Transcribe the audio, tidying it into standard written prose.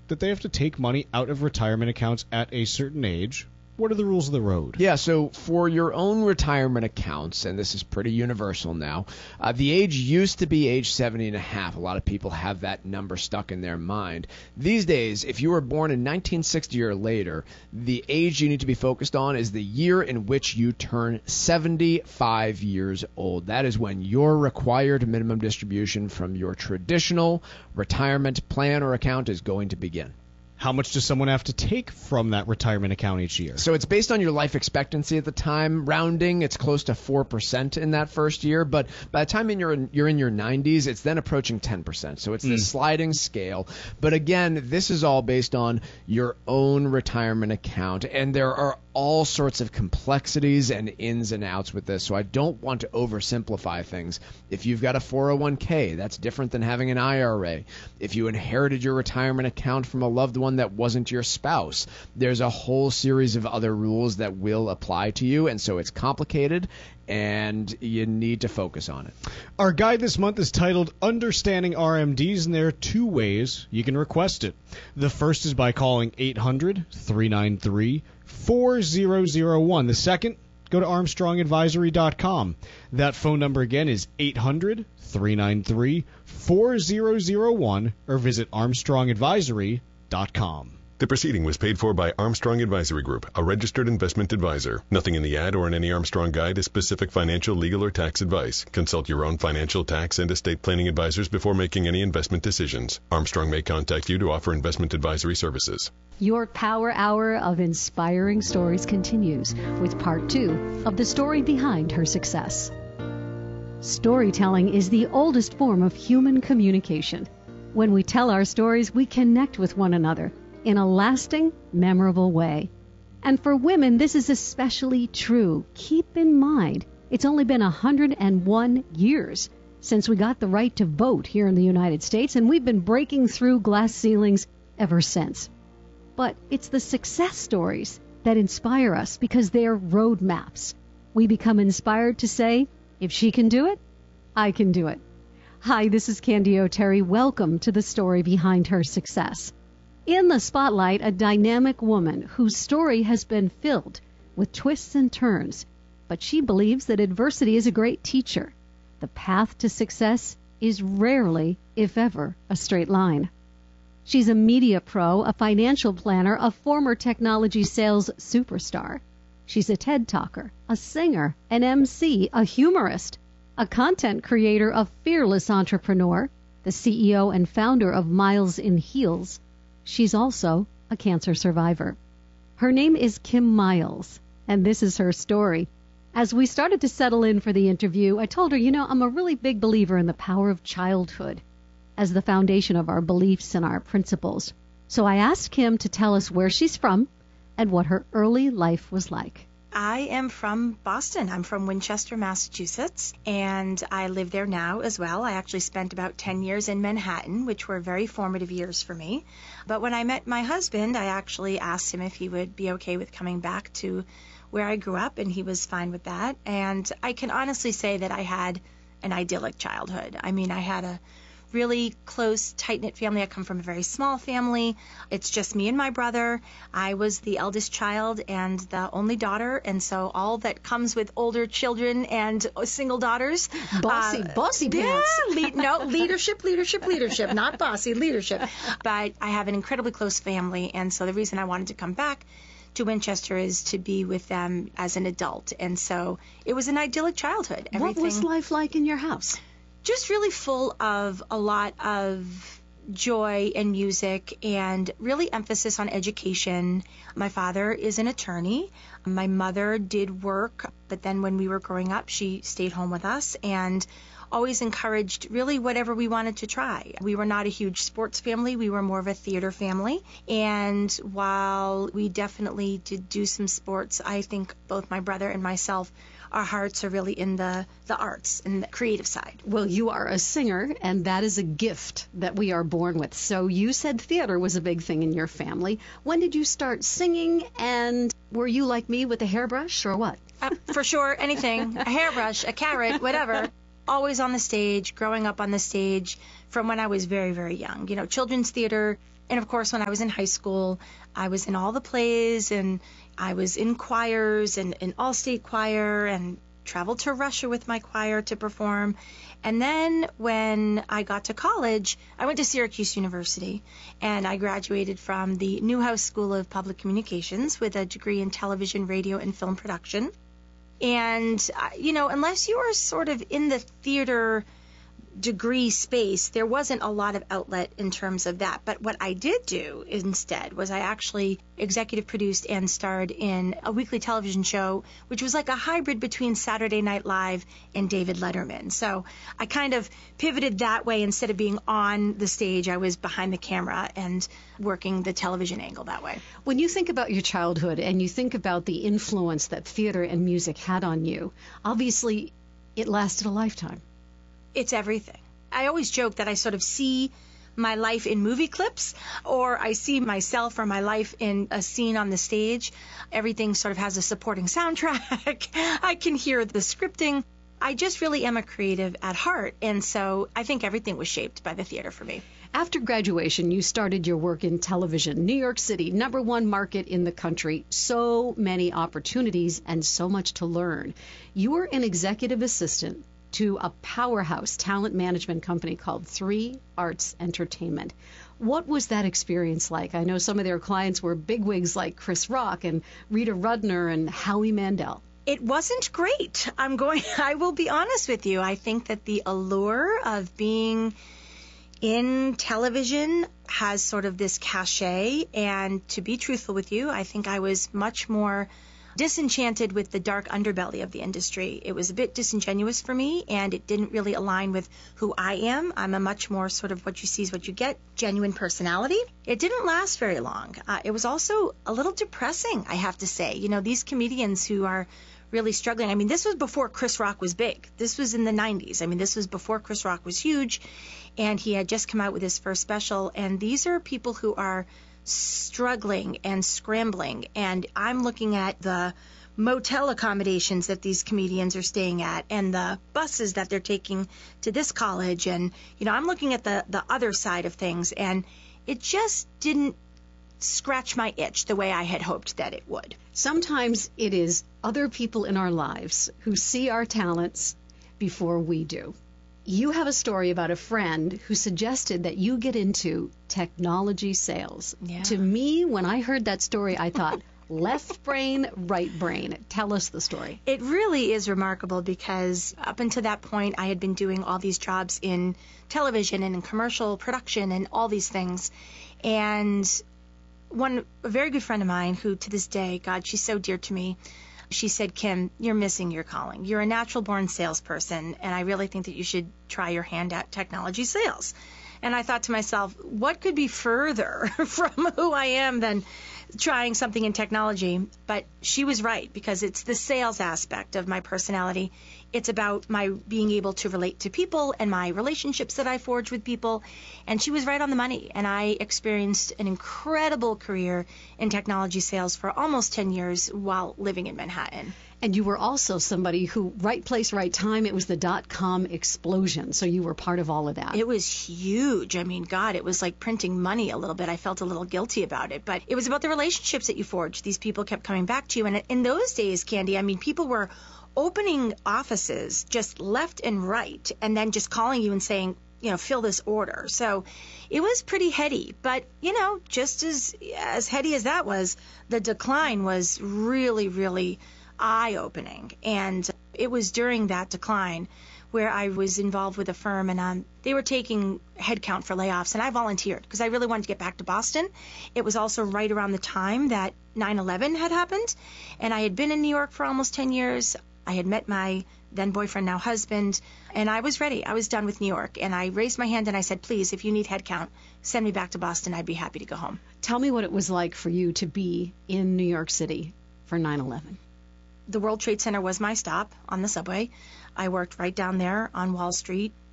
that they have to take money out of retirement accounts at a certain age. What are the rules of the road? Yeah, so for your own retirement accounts, and this is pretty universal now, the age used to be age 70 and a half. A lot of people have that number stuck in their mind. These days, if you were born in 1960 or later, the age you need to be focused on is the year in which you turn 75 years old. That is when your required minimum distribution from your traditional retirement plan or account is going to begin. How much does someone have to take from that retirement account each year? So it's based on your life expectancy at the time. Rounding, it's close to 4% in that first year. But by the time you're in your 90s, it's then approaching 10%. So it's the sliding scale. But again, this is all based on your own retirement account. And there are all sorts of complexities and ins and outs with this. So I don't want to oversimplify things. If you've got a 401k, that's different than having an IRA. If you inherited your retirement account from a loved one that wasn't your spouse, there's a whole series of other rules that will apply to you. And so it's complicated, and you need to focus on it. Our guide this month is titled Understanding RMDs, and there are two ways you can request it. The first is by calling 800-393-4001. The second, go to ArmstrongAdvisory.com. That phone number again is 800-393-4001, or visit ArmstrongAdvisory.com. The proceeding was paid for by Armstrong Advisory Group, a registered investment advisor. Nothing in the ad or in any Armstrong guide is specific financial, legal, or tax advice. Consult your own financial, tax, and estate planning advisors before making any investment decisions. Armstrong may contact you to offer investment advisory services. Your Power Hour of Inspiring Stories continues with Part 2 of the story behind her success. Storytelling is the oldest form of human communication. When we tell our stories, we connect with one another in a lasting, memorable way. And for women, this is especially true. Keep in mind, it's only been 101 years since we got the right to vote here in the United States, and we've been breaking through glass ceilings ever since. But it's the success stories that inspire us because they're roadmaps. We become inspired to say, if she can do it, I can do it. Hi, this is Candy O'Terry. Welcome to the story behind her success. In the spotlight, a dynamic woman whose story has been filled with twists and turns, but she believes that adversity is a great teacher. The path to success is rarely, if ever, a straight line. She's a media pro, a financial planner, a former technology sales superstar. She's a TED talker, a singer, an MC, a humorist, a content creator, a fearless entrepreneur, the CEO and founder of Miles in Heels. She's also a cancer survivor. Her name is Kim Miles, and this is her story. As we started to settle in for the interview, I told her, I'm a really big believer in the power of childhood as the foundation of our beliefs and our principles. So I asked Kim to tell us where she's from and what her early life was like. I am from Boston. I'm from Winchester, Massachusetts, and I live there now as well. I actually spent about 10 years in Manhattan, which were very formative years for me. But when I met my husband, I actually asked him if he would be okay with coming back to where I grew up, and he was fine with that. And I can honestly say that I had an idyllic childhood. I mean, I had a really close, tight-knit family. I come from a very small family. It's just me and my brother. I was the eldest child and the only daughter, and so all that comes with older children and single daughters. Bossy pants. Yeah, leadership, not bossy, leadership. But I have an incredibly close family, and so the reason I wanted to come back to Winchester is to be with them as an adult. And so it was an idyllic childhood. What was life like in your house? Just really full of a lot of joy and music and really emphasis on education. My father is an attorney. My mother did work, but then when we were growing up, she stayed home with us and always encouraged really whatever we wanted to try. We were not a huge sports family. We were more of a theater family. And while we definitely did do some sports, I think both my brother and myself, our hearts are really in the arts and the creative side. Well, you are a singer, and that is a gift that we are born with. So you said theater was a big thing in your family. When did you start singing, and were you like me with a hairbrush or what? For sure, anything. A hairbrush, a carrot, whatever. Always on the stage, growing up on the stage from when I was very, very young. Children's theater, And of course, when I was in high school, I was in all the plays, and I was in choirs and in all-state choir, and traveled to Russia with my choir to perform. And then when I got to college, I went to Syracuse University, and I graduated from the Newhouse School of Public Communications with a degree in television, radio, and film production. And, unless you were sort of in the theater degree space, there wasn't a lot of outlet in terms of that. But what I did do instead was I actually executive produced and starred in a weekly television show, which was like a hybrid between Saturday Night Live and David Letterman. So I kind of pivoted that way. Instead of being on the stage, I was behind the camera and working the television angle that way. When you think about your childhood and you think about the influence that theater and music had on you, obviously it lasted a lifetime. It's everything. I always joke that I sort of see my life in movie clips, or I see myself or my life in a scene on the stage. Everything sort of has a supporting soundtrack. I can hear the scripting. I just really am a creative at heart, and so I think everything was shaped by the theater for me. After graduation, you started your work in television. New York City, #1 market in the country, so many opportunities and so much to learn. You were an executive assistant to a powerhouse talent management company called 3 Arts Entertainment. What was that experience like? I know some of their clients were bigwigs like Chris Rock and Rita Rudner and Howie Mandel. It wasn't great. I will be honest with you. I think that the allure of being in television has sort of this cachet, and to be truthful with you, I think I was much more disenchanted with the dark underbelly of the industry. It was a bit disingenuous for me, and it didn't really align with who I am. I'm a much more sort of what you see is what you get, genuine personality. It didn't last very long. It was also a little depressing, I have to say. These comedians who are really struggling. I mean, this was before Chris Rock was big. This was in the 90s. I mean, this was before Chris Rock was huge, and he had just come out with his first special. And these are people who are struggling and scrambling, and I'm looking at the motel accommodations that these comedians are staying at and the buses that they're taking to this college, and I'm looking at the other side of things, and it just didn't scratch my itch the way I had hoped that it would. Sometimes it is other people in our lives who see our talents before we do. You have a story about a friend who suggested that you get into technology sales. Yeah. To me, when I heard that story, I thought, left brain, right brain. Tell us the story. It really is remarkable because up until that point, I had been doing all these jobs in television and in commercial production and all these things. And a very good friend of mine who to this day, God, she's so dear to me, she said, "Kim, you're missing your calling. You're a natural-born salesperson, and I really think that you should try your hand at technology sales." And I thought to myself, what could be further from who I am than trying something in technology? But she was right, because it's the sales aspect of my personality. It's about my being able to relate to people and my relationships that I forge with people. And she was right on the money. And I experienced an incredible career in technology sales for almost 10 years while living in Manhattan. And you were also somebody who, right place, right time, it was the .com explosion. So you were part of all of that. It was huge. I mean, God, it was like printing money a little bit. I felt a little guilty about it. But it was about the relationships that you forge. These people kept coming back to you. And in those days, Candy, I mean, people were opening offices just left and right, and then just calling you and saying, fill this order. So it was pretty heady. But, just as heady as that was, the decline was really, really eye-opening. And it was during that decline where I was involved with a firm, and they were taking headcount for layoffs, and I volunteered because I really wanted to get back to Boston. It was also right around the time that 9/11 had happened, and I had been in New York for almost 10 years. I had met my then boyfriend, now husband, and I was ready. I was done with New York, and I raised my hand and I said, "Please, if you need headcount, send me back to Boston. I'd be happy to go home." Tell me what it was like for you to be in New York City for 9/11. The World Trade Center was my stop on the subway. I worked right down there on Wall Street.